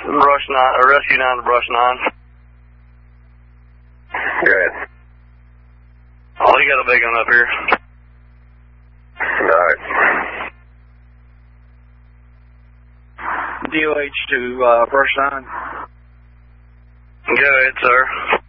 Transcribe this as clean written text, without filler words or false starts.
Brush 9, or Rescue 9 to Brush 9. Good. Oh, you got a big one up here. Alright. DOH to Brush 9. Go ahead, sir.